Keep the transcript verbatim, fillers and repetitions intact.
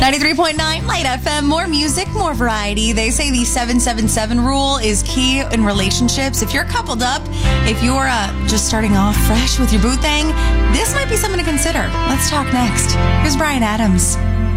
ninety-three point nine Light F M, more music, more variety. They say the seven seven seven rule is key in relationships. If you're coupled up, if you're uh, just starting off fresh with your boo thing, this might be something to consider. Let's talk next. Here's Brian Adams.